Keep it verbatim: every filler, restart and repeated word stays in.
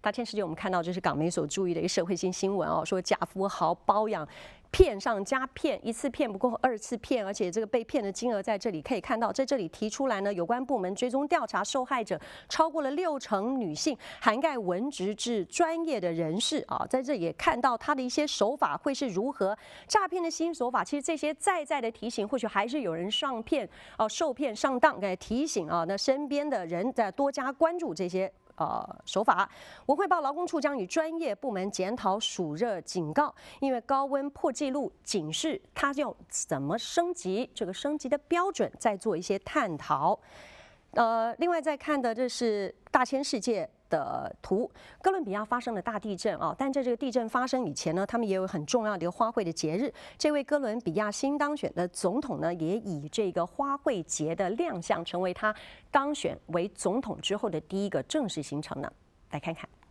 大千世界，我们看到这是港媒所注意的一个社会性新闻哦，说假富豪包养。 骗上加骗，一次骗不够，二次骗，而且这个被骗的金额在这里可以看到，在这里提出来呢，有关部门追踪调查受害者超过了六成女性，涵盖文职至专业的人士啊，在这也看到他的一些手法会是如何诈骗的新手法。其实这些在在的提醒，或许还是有人上骗哦、受骗上当，该提醒啊，那身边的人在多加关注这些。 呃，手法，文汇报劳工处将与专业部门检讨暑热警告，因为高温破纪录警示，它要怎么升级？这个升级的标准再做一些探讨。呃，另外再看的这是大千世界。 的图，哥伦比亚发生了大地震啊！但在这个地震发生以前呢，他们也有很重要的一个花卉的节日。这位哥伦比亚新当选的总统呢，也以这个花卉节的亮相，成为他当选为总统之后的第一个正式行程呢。来看看。